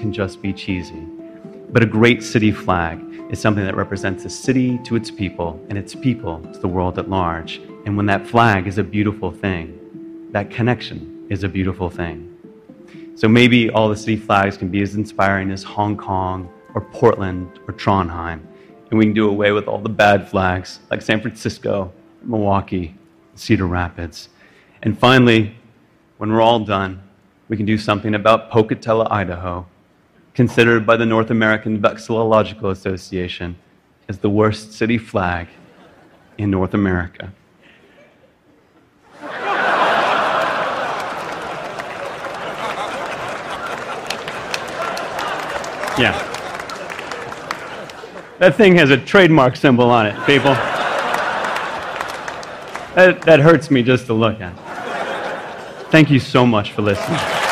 can just be cheesy. But a great city flag is something that represents a city to its people and its people to the world at large. And when that flag is a beautiful thing, that connection is a beautiful thing. So maybe all the city flags can be as inspiring as Hong Kong or Portland or Trondheim, and we can do away with all the bad flags like San Francisco, Milwaukee, Cedar Rapids. And finally, when we're all done, we can do something about Pocatello, Idaho, considered by the North American Vexillological Association as the worst city flag in North America. Yeah. That thing has a trademark symbol on it, people. That hurts me just to look at. Thank you so much for listening.